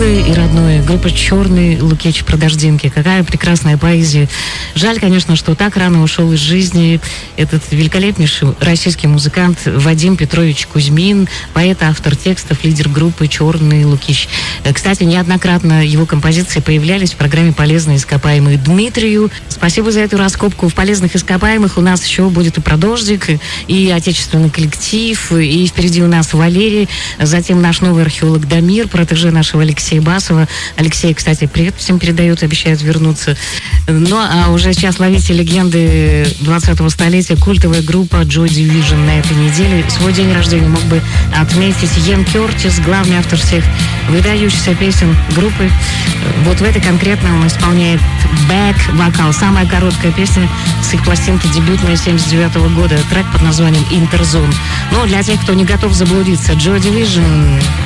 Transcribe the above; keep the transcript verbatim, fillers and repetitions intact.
милое и родное. Группа «Черный Лукич» про дождинки. Какая прекрасная поэзия. Жаль, конечно, что так рано ушел из жизни этот великолепнейший российский музыкант Вадим Петрович Кузьмин, поэт, автор текстов, лидер группы «Черный Лукич». Кстати, неоднократно его композиции появлялись в программе «Полезные ископаемые» Дмитрию. Спасибо за эту раскопку. В «Полезных ископаемых» у нас еще будет и про дождик, и отечественный коллектив, и впереди у нас Валерий, затем наш новый археолог Дамир, протеже нашего Алексея Басова. Алексей, кстати, привет всем передает, обещает вернуться. Ну, а уже сейчас ловите легенды двадцатого столетия. Культовая группа Joy Division на этой неделе свой день рождения мог бы отметить Йен Кертис, главный автор всех выдающихся песен группы. Вот в этой конкретно он исполняет бэк-вокал. Самая короткая песня с их пластинки дебютная семьдесят девятого года. Трек под названием «Интерзон». Но для тех, кто не готов заблудиться, Joy Division...